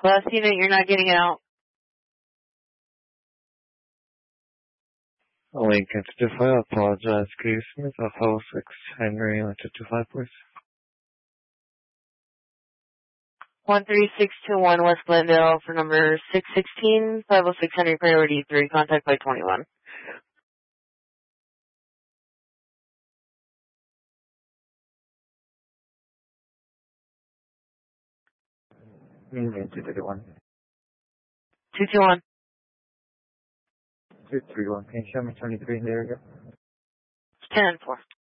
Last unit, you're not getting out. Lincoln to 25, I apologize. Case Smith, Alpha 6, Henry, Lincoln to 25, please. 13621 West Glendale for number 616, 506 Henry Priority 3, contact by 21. Union 231. 221. 231. Can you show me 23 in the area? 10-4.